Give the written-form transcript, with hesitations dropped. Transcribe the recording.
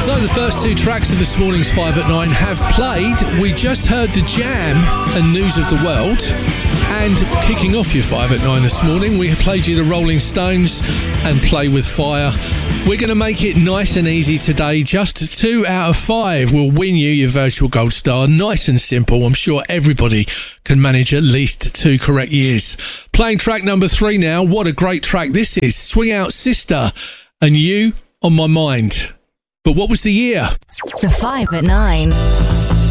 So the first two tracks of this morning's 5 at 9 have played. We just heard The Jam and News of the World. And kicking off your 5 at 9 this morning, we played you the Rolling Stones and Play With Fire. We're going to make it nice and easy today. Just 2 out of 5 will win you your virtual gold star. Nice and simple. I'm sure everybody can manage at least 2 correct years. Playing track number 3 now. What a great track this is. Swing Out Sister and You On My Mind. But what was the year? The 5 at 9.